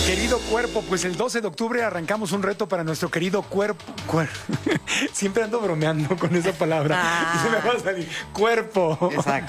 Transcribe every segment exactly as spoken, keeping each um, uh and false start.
Querido cuerpo, pues el doce de octubre arrancamos un reto para nuestro querido cuerpo. Cuer... Siempre ando bromeando con esa palabra. Ah. Y se me va a salir. Cuerpo. Exacto.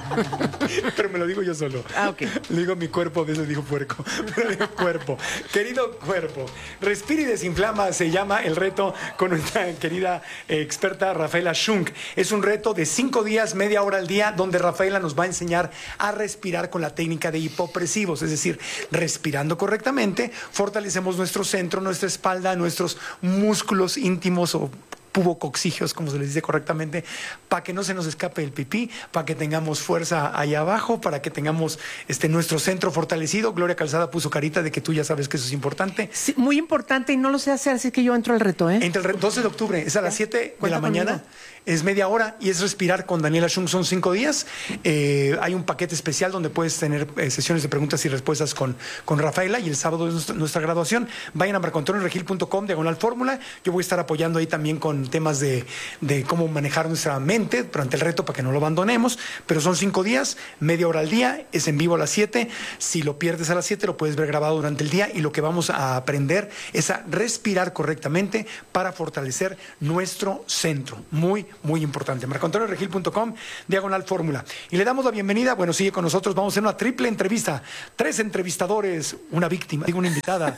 Pero me lo digo yo solo. Ah, ok. Le digo mi cuerpo, a veces digo puerco. Pero digo cuerpo. Querido cuerpo, respira y desinflama, se llama el reto con nuestra querida eh, experta Rafaela Schunk. Es un reto de cinco días, media hora al día, donde Rafaela nos va a enseñar a respirar con la técnica de hipopresivos, es decir, respirando correctamente, fortalecemos nuestro centro, nuestra espalda, nuestros músculos íntimos o pubocoxigios, como se les dice correctamente, para que no se nos escape el pipí, para que tengamos fuerza allá abajo, para que tengamos este, nuestro centro fortalecido. Gloria Calzada puso carita de que tú ya sabes que eso es importante. Sí, muy importante y no lo sé hacer, así que yo entro al reto, ¿eh? Entre el doce de octubre, es a las siete de la mañana. Conmigo. Es media hora y es respirar con Daniela Schunk, son cinco días. Eh, hay un paquete especial donde puedes tener eh, sesiones de preguntas y respuestas con, con Rafaela, y el sábado es nuestra, nuestra graduación. Vayan a marco antonio regil punto com, diagonal fórmula. Yo voy a estar apoyando ahí también con temas de, de cómo manejar nuestra mente durante el reto para que no lo abandonemos. Pero son cinco días, media hora al día, es en vivo a las siete. Si lo pierdes a las siete, lo puedes ver grabado durante el día, y lo que vamos a aprender es a respirar correctamente para fortalecer nuestro centro. Muy, muy importante. marco antonio regil punto com, diagonal fórmula. Y le damos la bienvenida, bueno, sigue con nosotros, vamos a hacer una triple entrevista. Tres entrevistadores, una víctima, digo una invitada.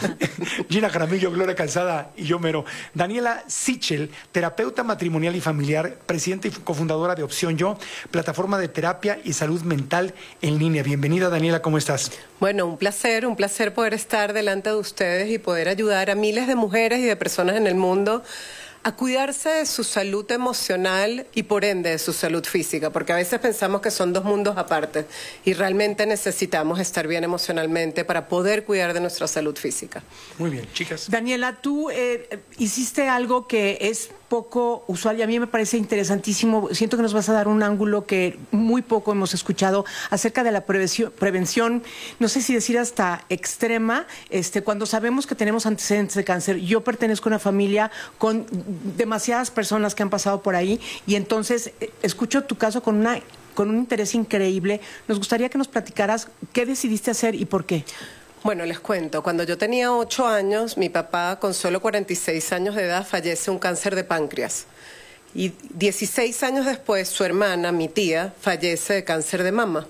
Gina Jaramillo, Gloria Calzada y yo mero. Daniela Sichel, terapeuta matrimonial y familiar, presidenta y cofundadora de Opción Yo, plataforma de terapia y salud mental en línea. Bienvenida, Daniela, ¿cómo estás? Bueno, un placer, un placer poder estar delante de ustedes y poder ayudar a miles de mujeres y de personas en el mundo a cuidarse de su salud emocional y por ende de su salud física, porque a veces pensamos que son dos mundos aparte y realmente necesitamos estar bien emocionalmente para poder cuidar de nuestra salud física. Muy bien, chicas. Daniela, tú eh, hiciste algo que es poco usual y a mí me parece interesantísimo. Siento que nos vas a dar un ángulo que muy poco hemos escuchado acerca de la prevención, prevención, no sé si decir hasta extrema, este, cuando sabemos que tenemos antecedentes de cáncer. Yo pertenezco a una familia con demasiadas personas que han pasado por ahí y entonces eh, escucho tu caso con una con un interés increíble. Nos gustaría que nos platicaras qué decidiste hacer y por qué. Bueno, les cuento, cuando yo tenía ocho años, mi papá con solo cuarenta y seis años de edad fallece un cáncer de páncreas. Y dieciséis años después, su hermana, mi tía, fallece de cáncer de mama.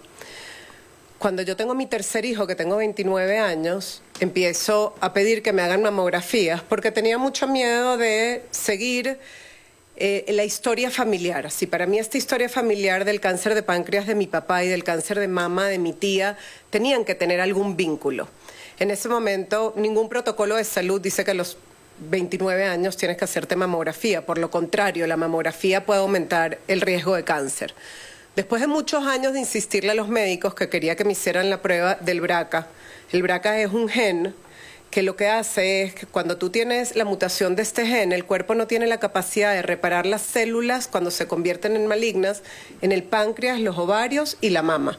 Cuando yo tengo mi tercer hijo, que tengo veintinueve años, empiezo a pedir que me hagan mamografías porque tenía mucho miedo de seguir eh, la historia familiar. Así, para mí esta historia familiar del cáncer de páncreas de mi papá y del cáncer de mama de mi tía tenían que tener algún vínculo. En ese momento, ningún protocolo de salud dice que a los veintinueve años tienes que hacerte mamografía. Por lo contrario, la mamografía puede aumentar el riesgo de cáncer. Después de muchos años de insistirle a los médicos que quería que me hicieran la prueba del B R C A, el B R C A es un gen que lo que hace es que cuando tú tienes la mutación de este gen, el cuerpo no tiene la capacidad de reparar las células cuando se convierten en malignas en el páncreas, los ovarios y la mama.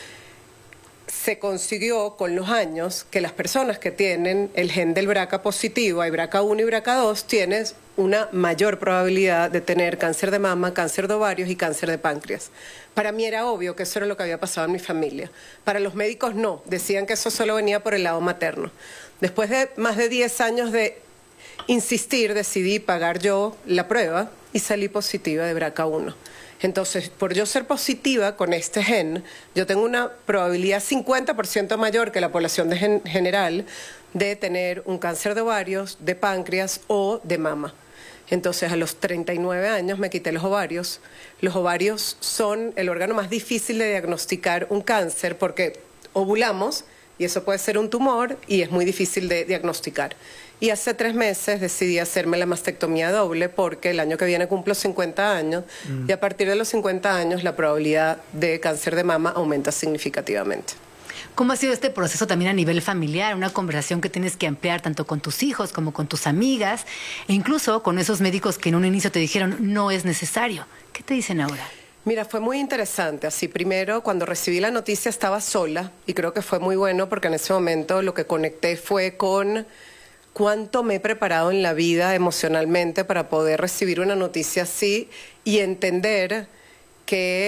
Se consiguió con los años que las personas que tienen el gen del B R C A positivo, hay B R C A uno y B R C A dos, tienes una mayor probabilidad de tener cáncer de mama, cáncer de ovarios y cáncer de páncreas. Para mí era obvio que eso era lo que había pasado en mi familia. Para los médicos no, decían que eso solo venía por el lado materno. Después de más de diez años de insistir, decidí pagar yo la prueba y salí positiva de B R C A uno. Entonces, por yo ser positiva con este gen, yo tengo una probabilidad cincuenta por ciento mayor que la población de gen general de tener un cáncer de ovarios, de páncreas o de mama. Entonces, a los treinta y nueve años me quité los ovarios. Los ovarios son el órgano más difícil de diagnosticar un cáncer porque ovulamos y eso puede ser un tumor y es muy difícil de diagnosticar. Y hace tres meses decidí hacerme la mastectomía doble porque el año que viene cumplo cincuenta años mm. y a partir de los cincuenta años la probabilidad de cáncer de mama aumenta significativamente. ¿Cómo ha sido este proceso también a nivel familiar? Una conversación que tienes que ampliar tanto con tus hijos como con tus amigas e incluso con esos médicos que en un inicio te dijeron no es necesario. ¿Qué te dicen ahora? Mira, fue muy interesante. Así, primero, cuando recibí la noticia estaba sola y creo que fue muy bueno porque en ese momento lo que conecté fue con cuánto me he preparado en la vida emocionalmente para poder recibir una noticia así y entender que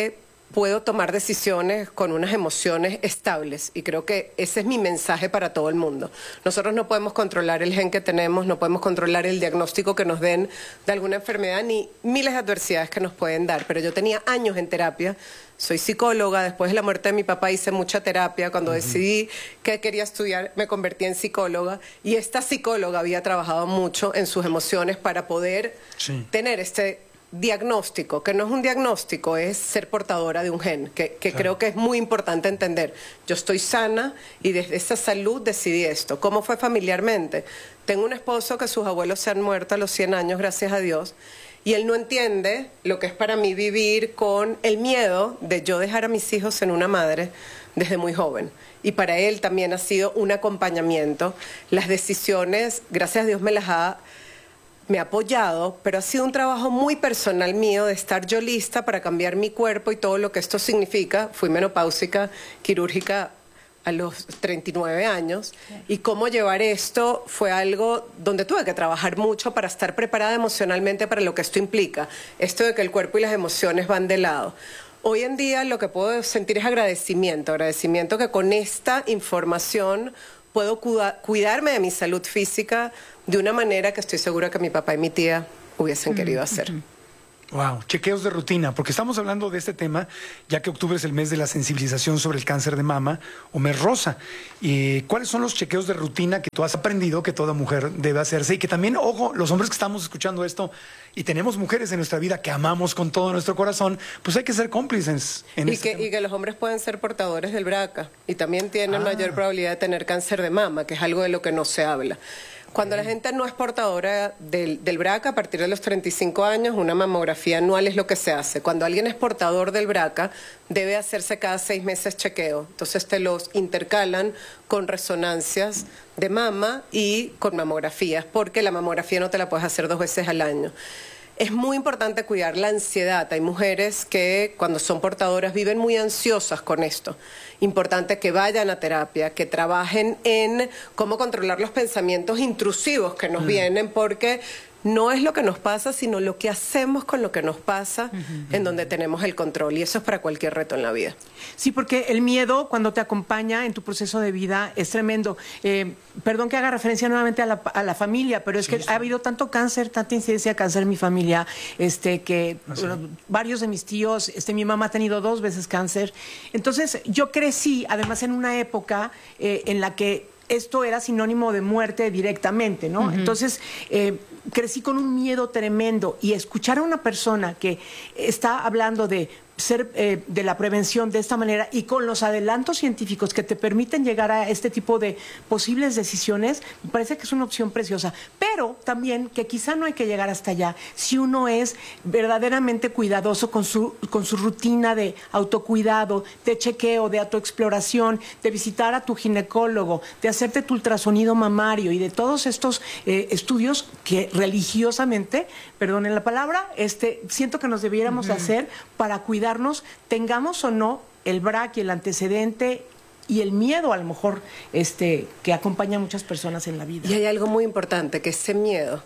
puedo tomar decisiones con unas emociones estables, y creo que ese es mi mensaje para todo el mundo. Nosotros no podemos controlar el gen que tenemos, no podemos controlar el diagnóstico que nos den de alguna enfermedad, ni miles de adversidades que nos pueden dar, pero yo tenía años en terapia. Soy psicóloga, después de la muerte de mi papá hice mucha terapia. Cuando uh-huh. decidí que quería estudiar, me convertí en psicóloga, y esta psicóloga había trabajado mucho en sus emociones para poder sí. tener este diagnóstico, que no es un diagnóstico, es ser portadora de un gen, que, que claro. creo que es muy importante entender. Yo estoy sana y desde esa salud decidí esto. ¿Cómo fue familiarmente? Tengo un esposo que sus abuelos se han muerto a los cien años, gracias a Dios, y él no entiende lo que es para mí vivir con el miedo de yo dejar a mis hijos en una madre desde muy joven. Y para él también ha sido un acompañamiento. Las decisiones, gracias a Dios, me las ha, me ha apoyado, pero ha sido un trabajo muy personal mío de estar yo lista para cambiar mi cuerpo y todo lo que esto significa. Fui menopáusica quirúrgica a los treinta y nueve años, y cómo llevar esto fue algo donde tuve que trabajar mucho para estar preparada emocionalmente para lo que esto implica, esto de que el cuerpo y las emociones van de lado. Hoy en día lo que puedo sentir es agradecimiento, agradecimiento que con esta información puedo cuida- cuidarme de mi salud física de una manera que estoy segura que mi papá y mi tía hubiesen querido hacer. Wow, chequeos de rutina, porque estamos hablando de este tema, ya que octubre es el mes de la sensibilización sobre el cáncer de mama, o mes rosa. ¿Y cuáles son los chequeos de rutina que tú has aprendido que toda mujer debe hacerse? Y que también, ojo, los hombres que estamos escuchando esto, y tenemos mujeres en nuestra vida que amamos con todo nuestro corazón, pues hay que ser cómplices en y este que tema. Y que los hombres pueden ser portadores del B R C A, y también tienen ah. mayor probabilidad de tener cáncer de mama, que es algo de lo que no se habla. Cuando la gente no es portadora del, del B R C A, a partir de los treinta y cinco años, una mamografía anual es lo que se hace. Cuando alguien es portador del B R C A, debe hacerse cada seis meses chequeo. Entonces te los intercalan con resonancias de mama y con mamografías, porque la mamografía no te la puedes hacer dos veces al año. Es muy importante cuidar la ansiedad. Hay mujeres que cuando son portadoras viven muy ansiosas con esto. Importante que vayan a terapia, que trabajen en cómo controlar los pensamientos intrusivos que nos mm. vienen, porque no es lo que nos pasa, sino lo que hacemos con lo que nos pasa, uh-huh. en donde tenemos el control. Y eso es para cualquier reto en la vida. Sí, porque el miedo, cuando te acompaña en tu proceso de vida, es tremendo. Eh, perdón que haga referencia nuevamente a la, a la familia, pero es sí, que sí. ha habido tanto cáncer, tanta incidencia de cáncer en mi familia, este, que ¿Ah, sí? bueno, varios de mis tíos, este, mi mamá ha tenido dos veces cáncer. Entonces, yo crecí, además, en una época eh, en la que esto era sinónimo de muerte directamente, ¿no? Uh-huh. Entonces, eh, crecí con un miedo tremendo, y escuchar a una persona que está hablando de ser eh, de la prevención de esta manera y con los adelantos científicos que te permiten llegar a este tipo de posibles decisiones, me parece que es una opción preciosa. Pero también que quizá no hay que llegar hasta allá si uno es verdaderamente cuidadoso con su, con su rutina de autocuidado, de chequeo, de autoexploración, de visitar a tu ginecólogo, de hacerte tu ultrasonido mamario y de todos estos eh, estudios que religiosamente, perdonen la palabra, este, siento que nos debiéramos uh-huh. hacer para cuidar, tengamos o no el B R C A y el antecedente y el miedo, a lo mejor, este, que acompaña a muchas personas en la vida. Y hay algo muy importante, que ese miedo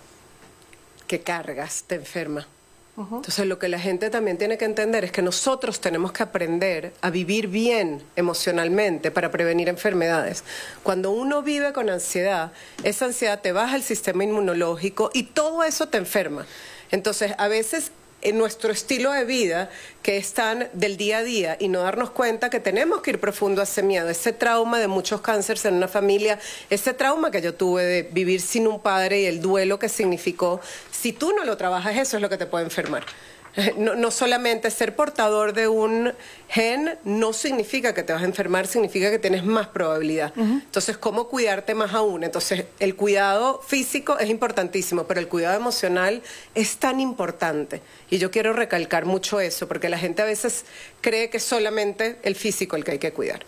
que cargas te enferma. Uh-huh. Entonces, lo que la gente también tiene que entender es que nosotros tenemos que aprender a vivir bien emocionalmente para prevenir enfermedades. Cuando uno vive con ansiedad, esa ansiedad te baja el sistema inmunológico y todo eso te enferma. Entonces, a veces en nuestro estilo de vida, que es tan del día a día, y no darnos cuenta que tenemos que ir profundo a ese miedo, ese trauma de muchos cánceres en una familia, ese trauma que yo tuve de vivir sin un padre y el duelo que significó. Si tú no lo trabajas, eso es lo que te puede enfermar. No, no solamente ser portador de un gen no significa que te vas a enfermar, significa que tienes más probabilidad. Uh-huh. Entonces, ¿cómo cuidarte más aún? Entonces, el cuidado físico es importantísimo, pero el cuidado emocional es tan importante. Y yo quiero recalcar mucho eso, porque la gente a veces cree que es solamente el físico el que hay que cuidar.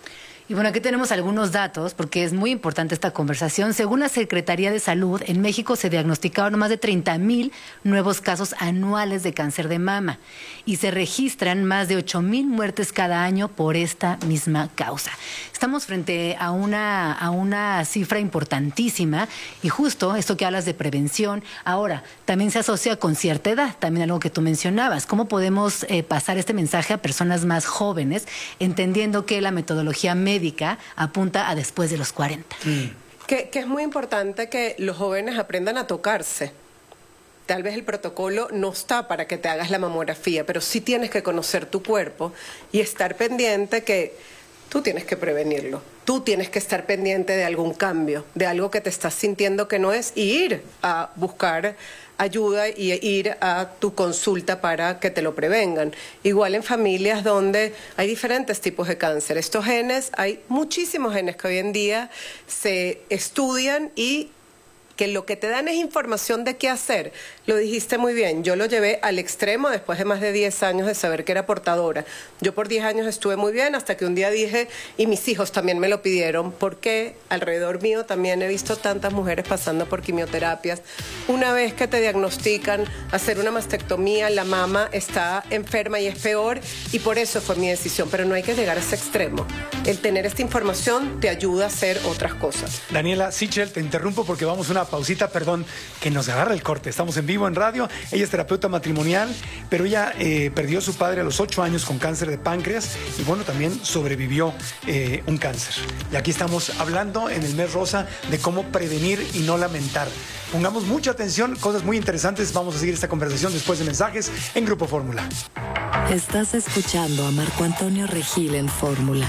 Y bueno, aquí tenemos algunos datos, porque es muy importante esta conversación. Según la Secretaría de Salud, en México se diagnosticaron más de treinta mil nuevos casos anuales de cáncer de mama y se registran más de ocho mil muertes cada año por esta misma causa. Estamos frente a una, a una cifra importantísima y justo esto que hablas de prevención, ahora también se asocia con cierta edad, también algo que tú mencionabas. ¿Cómo podemos eh, pasar este mensaje a personas más jóvenes, entendiendo que la metodología médica médica apunta a después de los cuarenta? Mm. Que, que es muy importante que los jóvenes aprendan a tocarse. Tal vez el protocolo no está para que te hagas la mamografía, pero sí tienes que conocer tu cuerpo y estar pendiente que tú tienes que prevenirlo. Tú tienes que estar pendiente de algún cambio, de algo que te estás sintiendo que no es, y ir a buscar ayuda y ir a tu consulta para que te lo prevengan. Igual en familias donde hay diferentes tipos de cáncer. Estos genes, hay muchísimos genes que hoy en día se estudian y que lo que te dan es información de qué hacer. Lo dijiste muy bien, yo lo llevé al extremo después de más de diez años de saber que era portadora. Yo por diez años estuve muy bien hasta que un día dije, y mis hijos también me lo pidieron, porque alrededor mío también he visto tantas mujeres pasando por quimioterapias. Una vez que te diagnostican hacer una mastectomía, la mama está enferma y es peor, y por eso fue mi decisión, pero no hay que llegar a ese extremo. El tener esta información te ayuda a hacer otras cosas. Daniela Sichel, te interrumpo porque vamos a una pausita, perdón, que nos agarra el corte. Estamos en vivo en radio. Ella es terapeuta matrimonial, pero ella eh, perdió a su padre a los ocho años con cáncer de páncreas y bueno, también sobrevivió eh, un cáncer. Y aquí estamos hablando en el mes rosa de cómo prevenir y no lamentar. Pongamos mucha atención, cosas muy interesantes. Vamos a seguir esta conversación después de mensajes en Grupo Fórmula. Estás escuchando a Marco Antonio Regil en Fórmula.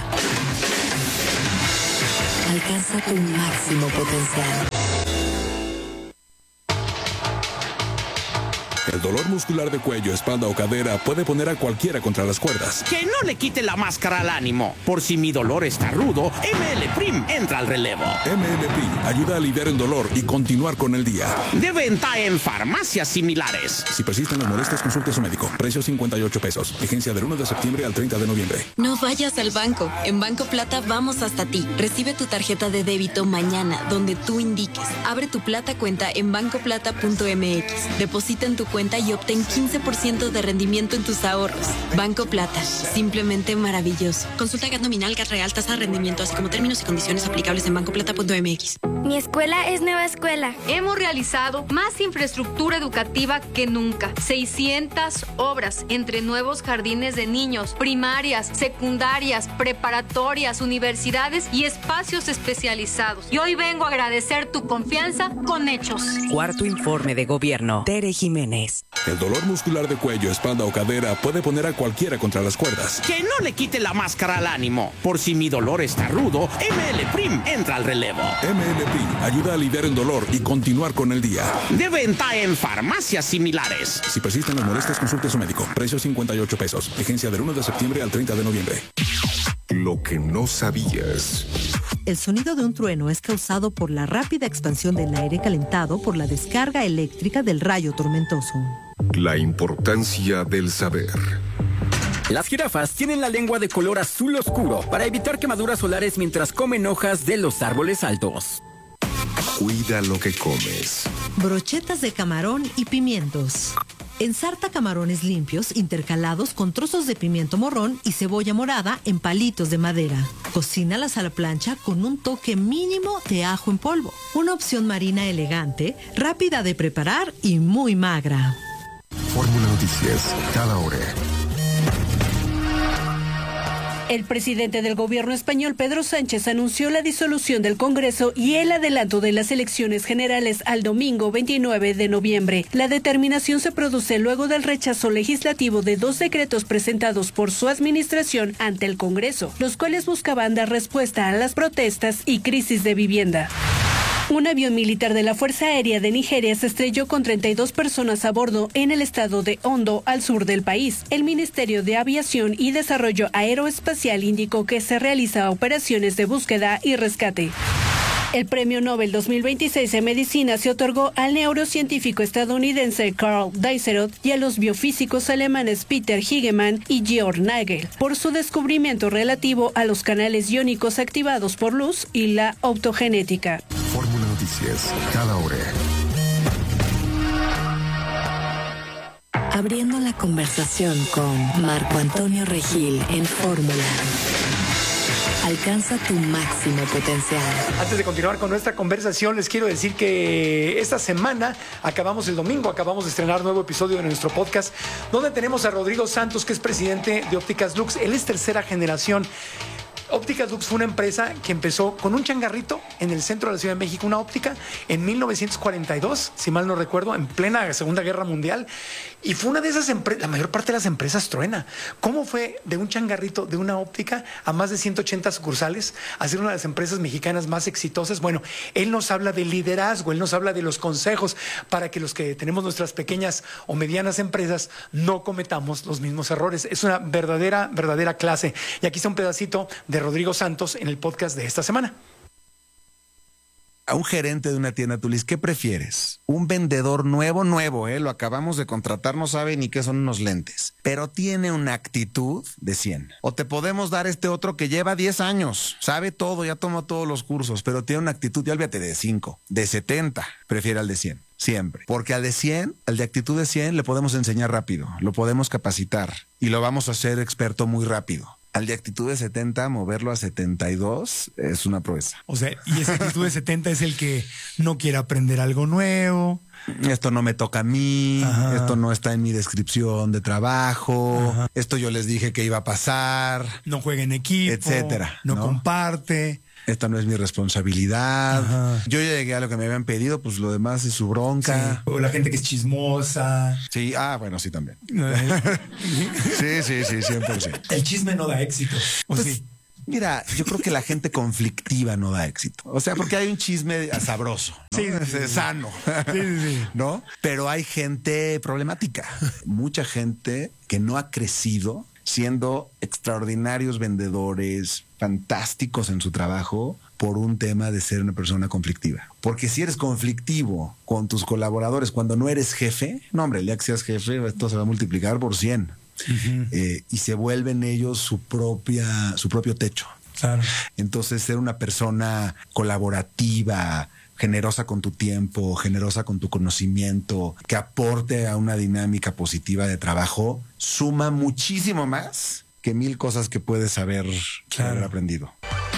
Alcanza tu máximo potencial. El dolor muscular de cuello, espalda o cadera puede poner a cualquiera contra las cuerdas. Que no le quite la máscara al ánimo. Por si mi dolor está rudo, M L Prim entra al relevo. M L Prim ayuda a aliviar el dolor y continuar con el día. De venta en farmacias similares. Si persisten las molestias, consulte a su médico. Precio cincuenta y ocho pesos. Vigencia del uno de septiembre al treinta de noviembre. No vayas al banco. En Banco Plata vamos hasta ti. Recibe tu tarjeta de débito mañana, donde tú indiques. Abre tu Plata cuenta en banco plata punto m x. Deposita en tu cuenta y obtén quince por ciento de rendimiento en tus ahorros. Banco Plata, simplemente maravilloso. Consulta G A T nominal, G A T real, tasa de rendimiento, así como términos y condiciones aplicables en banco plata punto m x. Mi escuela es Nueva Escuela. Hemos realizado más infraestructura educativa que nunca. seiscientas obras entre nuevos jardines de niños, primarias, secundarias, preparatorias, universidades y espacios especializados. Y hoy vengo a agradecer tu confianza con hechos. Cuarto informe de gobierno. Tere Jiménez. El dolor muscular de cuello, espalda o cadera puede poner a cualquiera contra las cuerdas. Que no le quite la máscara al ánimo. Por si mi dolor está rudo, M L Prim entra al relevo. M L Prim ayuda a aliviar el dolor y continuar con el día. De venta en farmacias similares. Si persisten las molestias, consulte a su médico. Precio cincuenta y ocho pesos. Vigencia del uno de septiembre al treinta de noviembre. Lo que no sabías. El sonido de un trueno es causado por la rápida expansión del aire calentado por la descarga eléctrica del rayo tormentoso. La importancia del saber. Las jirafas tienen la lengua de color azul oscuro para evitar quemaduras solares mientras comen hojas de los árboles altos. Cuida lo que comes. Brochetas de camarón y pimientos. Ensarta camarones limpios intercalados con trozos de pimiento morrón y cebolla morada en palitos de madera. Cocínalas a la plancha con un toque mínimo de ajo en polvo. Una opción marina elegante, rápida de preparar y muy magra. Fórmula Noticias, cada hora. El presidente del gobierno español, Pedro Sánchez, anunció la disolución del Congreso y el adelanto de las elecciones generales al domingo veintinueve de noviembre. La determinación se produce luego del rechazo legislativo de dos decretos presentados por su administración ante el Congreso, los cuales buscaban dar respuesta a las protestas y crisis de vivienda. Un avión militar de la Fuerza Aérea de Nigeria se estrelló con treinta y dos personas a bordo en el estado de Ondo, al sur del país. El Ministerio de Aviación y Desarrollo Aeroespacial indicó que se realizan operaciones de búsqueda y rescate. El Premio Nobel dos mil veintiséis en Medicina se otorgó al neurocientífico estadounidense Karl Dizeroth y a los biofísicos alemanes Peter Higemann y Georg Nagel por su descubrimiento relativo a los canales iónicos activados por luz y la optogenética. Fórmula Noticias, cada hora. Abriendo la conversación con Marco Antonio Regil en Fórmula. Alcanza tu máximo potencial. Antes de continuar con nuestra conversación, les quiero decir que esta semana, acabamos el domingo, acabamos de estrenar nuevo episodio de nuestro podcast, donde tenemos a Rodrigo Santos, que es presidente de Ópticas Lux. Él es tercera generación. Ópticas Lux fue una empresa que empezó con un changarrito en el centro de la Ciudad de México, una óptica, en mil novecientos cuarenta y dos, si mal no recuerdo, en plena Segunda Guerra Mundial. Y fue una de esas empresas, la mayor parte de las empresas truena. ¿Cómo fue de un changarrito, de una óptica, a más de ciento ochenta sucursales, a ser una de las empresas mexicanas más exitosas? Bueno, él nos habla de liderazgo, él nos habla de los consejos para que los que tenemos nuestras pequeñas o medianas empresas no cometamos los mismos errores. Es una verdadera, verdadera clase. Y aquí está un pedacito de Rodrigo Santos en el podcast de esta semana. A un gerente de una tienda, tú le dices, ¿qué prefieres? Un vendedor nuevo, nuevo, ¿eh? Lo acabamos de contratar, no sabe ni qué son unos lentes, pero tiene una actitud de cien. O te podemos dar este otro que lleva diez años, sabe todo, ya tomó todos los cursos, pero tiene una actitud, ya olvídate, de cinco, de setenta, prefiere al de cien. Siempre. Porque al de cien, al de actitud de cien, le podemos enseñar rápido, lo podemos capacitar y lo vamos a hacer experto muy rápido. Al de actitud de setenta, moverlo a setenta y dos es una proeza. O sea, y esa actitud de setenta es el que no quiere aprender algo nuevo. Esto no me toca a mí, Ajá. Esto no está en mi descripción de trabajo, Ajá. Esto yo les dije que iba a pasar. No juega en equipo, etcétera. No, no comparte. Esta no es mi responsabilidad. Ajá. Yo ya llegué a lo que me habían pedido, pues lo demás es su bronca. Sí. O la gente que es chismosa. Sí, ah, bueno, sí también. sí, sí, sí, cien por ciento. El chisme no da éxito. ¿O pues, sí? Mira, yo creo que la gente conflictiva no da éxito. O sea, porque hay un chisme sabroso, ¿no? Sí, sí, sí. Sano, sí, sí, sí. ¿no? Pero hay gente problemática. Mucha gente que no ha crecido siendo extraordinarios vendedores, fantásticos en su trabajo, por un tema de ser una persona conflictiva. Porque si eres conflictivo con tus colaboradores cuando no eres jefe, no, hombre, el día que seas jefe, esto se va a multiplicar por cien. Uh-huh. eh, y se vuelven ellos su propia, su propio techo. Claro. Entonces, ser una persona colaborativa, generosa con tu tiempo, generosa con tu conocimiento, que aporte a una dinámica positiva de trabajo, suma muchísimo más que mil cosas que puedes haber, claro. haber aprendido.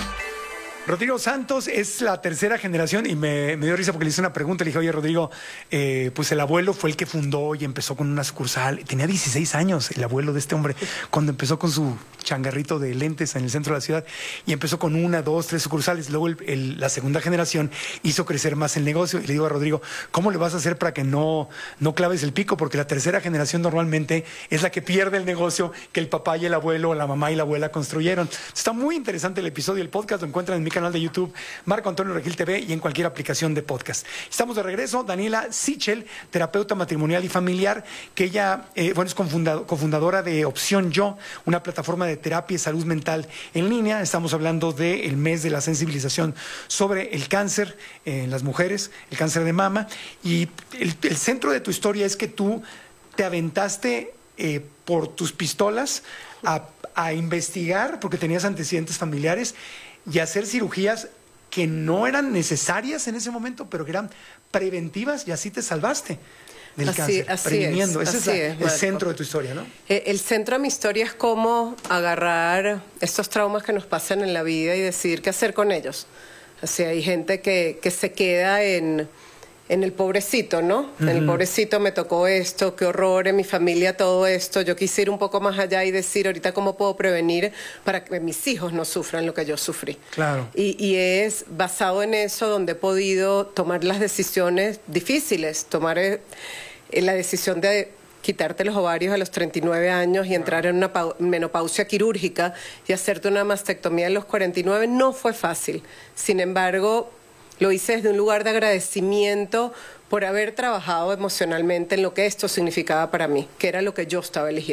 Rodrigo Santos es la tercera generación y me, me dio risa porque le hice una pregunta. Le dije, oye, Rodrigo, eh, pues el abuelo fue el que fundó y empezó con una sucursal. Tenía dieciséis años el abuelo de este hombre cuando empezó con su changarrito de lentes en el centro de la ciudad y empezó con una, dos, tres sucursales. Luego el, el, la segunda generación hizo crecer más el negocio. Y le digo a Rodrigo, ¿cómo le vas a hacer para que no, no claves el pico? Porque la tercera generación normalmente es la que pierde el negocio que el papá y el abuelo, la mamá y la abuela construyeron. Está muy interesante el episodio. El podcast lo encuentran en mi canal de YouTube, Marco Antonio Regil T V, y en cualquier aplicación de podcast. Estamos de regreso. Daniela Sichel, terapeuta matrimonial y familiar, que ella eh, bueno, es cofundadora de Opción Yo, una plataforma de terapia y salud mental en línea. Estamos hablando del mes de la sensibilización sobre el cáncer en las mujeres, el cáncer de mama, y el, el centro de tu historia es que tú te aventaste eh, por tus pistolas a, a investigar porque tenías antecedentes familiares y hacer cirugías que no eran necesarias en ese momento, pero que eran preventivas, y así te salvaste del así, cáncer, así previniendo. Es, Ese así es, la, es el centro de tu historia, ¿no? Eh, el centro de mi historia es cómo agarrar estos traumas que nos pasan en la vida y decidir qué hacer con ellos. Así hay gente que, que se queda en... en el pobrecito, ¿no? Uh-huh. En el pobrecito me tocó esto, qué horror, en mi familia todo esto. Yo quise ir un poco más allá y decir, ahorita cómo puedo prevenir para que mis hijos no sufran lo que yo sufrí. Claro. Y, y es basado en eso donde he podido tomar las decisiones difíciles, tomar eh, la decisión de quitarte los ovarios a los treinta y nueve años y entrar en una menopausia quirúrgica y hacerte una mastectomía a los cuarenta y nueve no fue fácil. Sin embargo, lo hice desde un lugar de agradecimiento por haber trabajado emocionalmente en lo que esto significaba para mí, que era lo que yo estaba eligiendo.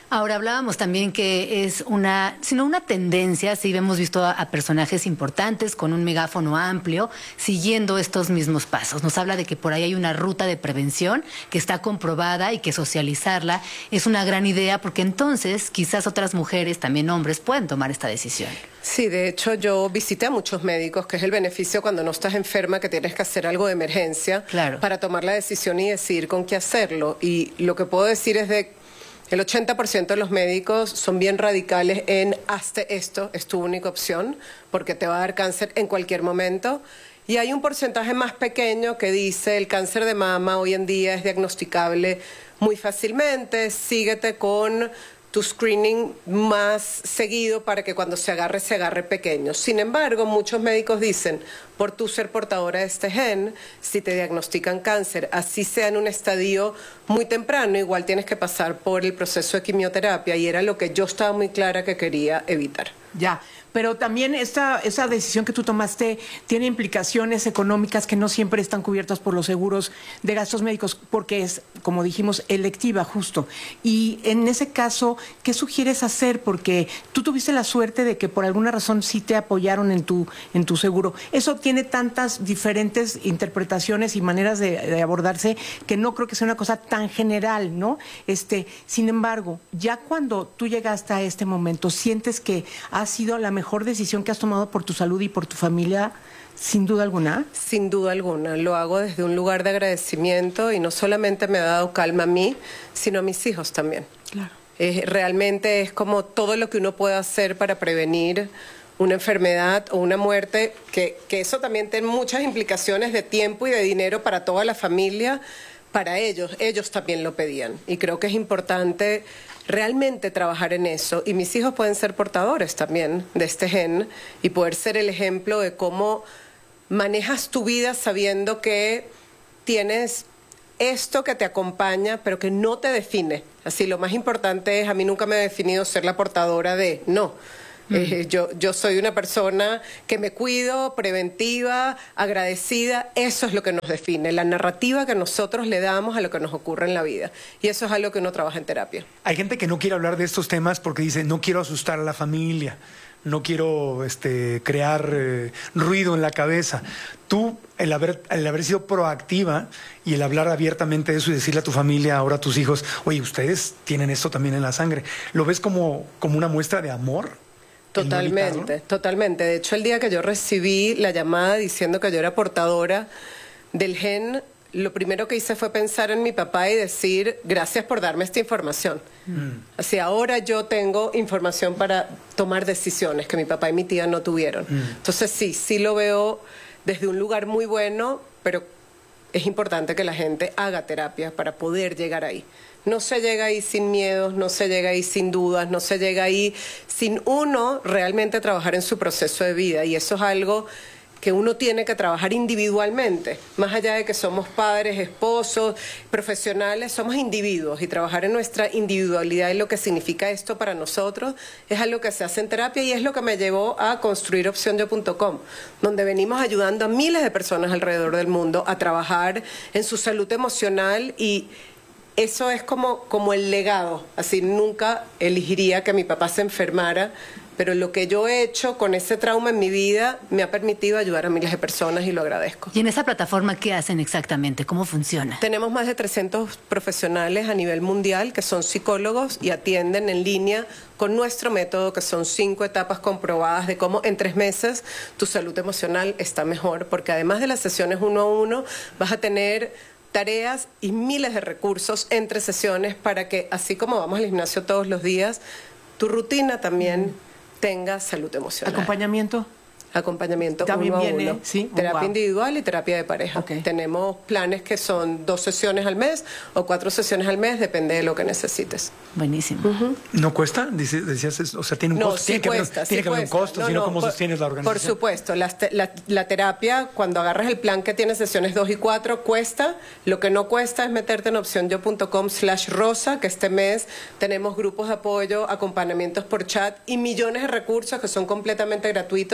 Ahora hablábamos también que es una, sino una tendencia, sí hemos visto a, a personajes importantes con un megáfono amplio siguiendo estos mismos pasos. Nos habla de que por ahí hay una ruta de prevención que está comprobada y que socializarla es una gran idea porque entonces quizás otras mujeres, también hombres, pueden tomar esta decisión. Sí, de hecho yo visité a muchos médicos, que es el beneficio cuando no estás enferma, que tienes que hacer algo de emergencia claro. para tomar la decisión y decidir con qué hacerlo. Y lo que puedo decir es de el ochenta por ciento de los médicos son bien radicales en hazte esto, es tu única opción, porque te va a dar cáncer en cualquier momento. Y hay un porcentaje más pequeño que dice el cáncer de mama hoy en día es diagnosticable muy fácilmente, síguete con tu screening más seguido para que cuando se agarre, se agarre pequeño. Sin embargo, muchos médicos dicen, por tú ser portadora de este gen, si te diagnostican cáncer, así sea en un estadio muy temprano, igual tienes que pasar por el proceso de quimioterapia y era lo que yo estaba muy clara que quería evitar. Ya, pero también esta, esa decisión que tú tomaste tiene implicaciones económicas que no siempre están cubiertas por los seguros de gastos médicos, porque es, como dijimos, electiva justo. Y en ese caso, ¿qué sugieres hacer? Porque tú tuviste la suerte de que por alguna razón sí te apoyaron en tu, en tu seguro. Eso tiene tantas diferentes interpretaciones y maneras de, de abordarse que no creo que sea una cosa tan general, ¿no? Este, sin embargo, ya cuando tú llegaste a este momento, ¿sientes que ha sido la mejor decisión que has tomado por tu salud y por tu familia, sin duda alguna? Sin duda alguna. Lo hago desde un lugar de agradecimiento y no solamente me ha dado calma a mí, sino a mis hijos también. Claro. Eh, realmente es como todo lo que uno puede hacer para prevenir una enfermedad o una muerte, que, que eso también tiene muchas implicaciones de tiempo y de dinero para toda la familia, para ellos. Ellos también lo pedían. Y creo que es importante realmente trabajar en eso, y mis hijos pueden ser portadores también de este gen y poder ser el ejemplo de cómo manejas tu vida sabiendo que tienes esto que te acompaña, pero que no te define. Así, lo más importante es, a mí nunca me ha definido ser la portadora de, no. Eh, yo, yo soy una persona que me cuido, preventiva, agradecida. Eso es lo que nos define, la narrativa que nosotros le damos a lo que nos ocurre en la vida. Y eso es algo que uno trabaja en terapia. Hay gente que no quiere hablar de estos temas porque dice, no quiero asustar a la familia, no quiero este, crear eh, ruido en la cabeza. Tú, el haber, el haber sido proactiva y el hablar abiertamente de eso y decirle a tu familia, ahora a tus hijos, oye, ustedes tienen esto también en la sangre, ¿lo ves como, como una muestra de amor? Totalmente, totalmente. De hecho, el día que yo recibí la llamada diciendo que yo era portadora del gen, lo primero que hice fue pensar en mi papá y decir, gracias por darme esta información. Mm. Así, ahora yo tengo información para tomar decisiones que mi papá y mi tía no tuvieron. Mm. Entonces, sí, sí lo veo desde un lugar muy bueno, pero es importante que la gente haga terapia para poder llegar ahí. No se llega ahí sin miedos, no se llega ahí sin dudas, no se llega ahí sin uno realmente trabajar en su proceso de vida. Y eso es algo que uno tiene que trabajar individualmente. Más allá de que somos padres, esposos, profesionales, somos individuos. Y trabajar en nuestra individualidad y lo que significa esto para nosotros es algo que se hace en terapia y es lo que me llevó a construir opción yo punto com, donde venimos ayudando a miles de personas alrededor del mundo a trabajar en su salud emocional, y eso es como, como el legado. Así, nunca elegiría que mi papá se enfermara, pero lo que yo he hecho con ese trauma en mi vida me ha permitido ayudar a miles de personas y lo agradezco. ¿Y en esa plataforma qué hacen exactamente? ¿Cómo funciona? Tenemos más de trescientos profesionales a nivel mundial que son psicólogos y atienden en línea con nuestro método, que son cinco etapas comprobadas de cómo en tres meses tu salud emocional está mejor, porque además de las sesiones uno a uno vas a tener tareas y miles de recursos entre sesiones para que, así como vamos al gimnasio todos los días, tu rutina también tenga salud emocional. ¿Acompañamiento? Acompañamiento también uno a viene, uno. ¿sí? Terapia Oh, wow. individual y terapia de pareja. Okay. Tenemos planes que son dos sesiones al mes o cuatro sesiones al mes, depende de lo que necesites. Buenísimo. Uh-huh. ¿No cuesta? Dice, decías, o sea, tiene un no, costo. Sí tiene que cuesta, haber, tiene sí que haber un costo, no, sino no, cómo por, sostienes la organización. Por supuesto, la, la, la terapia, cuando agarras el plan que tiene sesiones dos y cuatro, cuesta. Lo que no cuesta es meterte en opción yo punto com slash rosa, que este mes tenemos grupos de apoyo, acompañamientos por chat y millones de recursos que son completamente gratuitos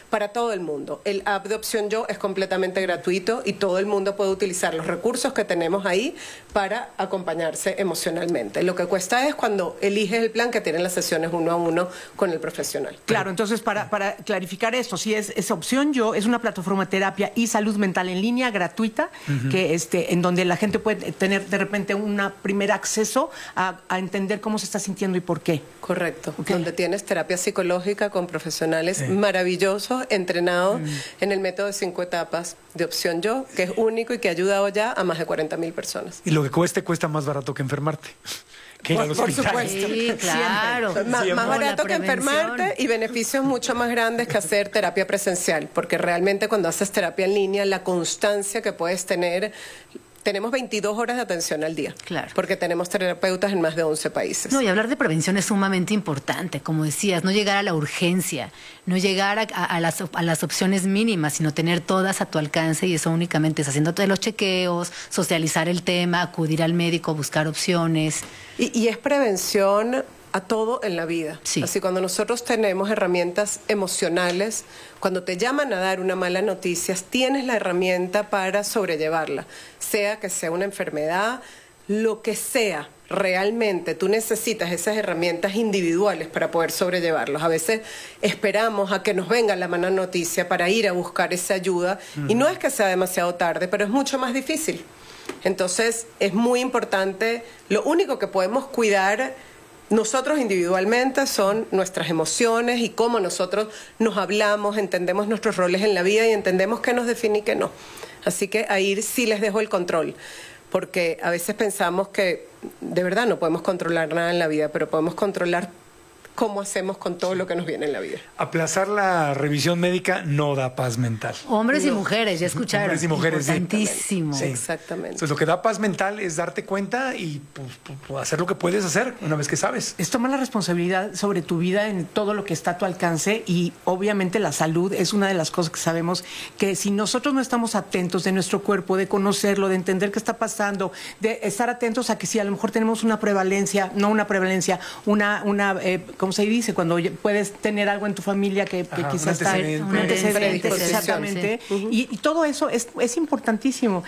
para todo el mundo. El app de Opción Yo es completamente gratuito y todo el mundo puede utilizar los recursos que tenemos ahí para acompañarse emocionalmente. Lo que cuesta es cuando eliges el plan que tienen las sesiones uno a uno con el profesional. Claro, entonces para, para clarificar esto, si es, es Opción Yo, es una plataforma de terapia y salud mental en línea gratuita, uh-huh. que este, en donde la gente puede tener de repente un primer acceso a, a entender cómo se está sintiendo y por qué. Correcto, okay. Donde tienes terapia psicológica con profesionales sí. maravillosos, entrenados mm. en el método de cinco etapas de Opción Yo, que es único y que ha ayudado ya a más de cuarenta mil personas. Y lo que cueste, cuesta más barato que enfermarte. Que ir al por hospital. supuesto. Sí, claro. Más, más barato que enfermarte y beneficios mucho más grandes que hacer terapia presencial, porque realmente cuando haces terapia en línea, la constancia que puedes tener... Tenemos veintidós horas de atención al día, claro. porque tenemos terapeutas en más de once países. No, y hablar de prevención es sumamente importante, como decías, no llegar a la urgencia, no llegar a, a, a, las, a las opciones mínimas, sino tener todas a tu alcance, y eso únicamente es haciéndote los chequeos, socializar el tema, acudir al médico, buscar opciones. Y, y es prevención a todo en la vida. Sí. Así cuando nosotros tenemos herramientas emocionales, cuando te llaman a dar una mala noticia, tienes la herramienta para sobrellevarla, sea que sea una enfermedad, lo que sea. Realmente tú necesitas esas herramientas individuales para poder sobrellevarlos. A veces esperamos a que nos venga la mala noticia para ir a buscar esa ayuda, uh-huh. y no es que sea demasiado tarde, pero es mucho más difícil. Entonces es muy importante, lo único que podemos cuidar nosotros individualmente son nuestras emociones y cómo nosotros nos hablamos, entendemos nuestros roles en la vida y entendemos qué nos define y qué no. Así que ahí sí les dejo el control, porque a veces pensamos que de verdad no podemos controlar nada en la vida, pero podemos controlar cómo hacemos con todo lo que nos viene en la vida. Aplazar la revisión médica no da paz mental. Hombres no. y mujeres, ya escucharon. Hombres y mujeres, importantísimo. Sí. Exactamente. Entonces, lo que da paz mental es darte cuenta y pues, pues, hacer lo que puedes hacer una vez que sabes. Es tomar la responsabilidad sobre tu vida en todo lo que está a tu alcance, y obviamente la salud es una de las cosas que sabemos que si nosotros no estamos atentos de nuestro cuerpo, de conocerlo, de entender qué está pasando, de estar atentos a que si a lo mejor tenemos una prevalencia, no una prevalencia, una, una eh, ¿cómo se dice? Cuando puedes tener algo en tu familia que, que Ajá, quizás está un un antecedente, predisposición, exactamente, sí. uh-huh. y, y todo eso es, es importantísimo.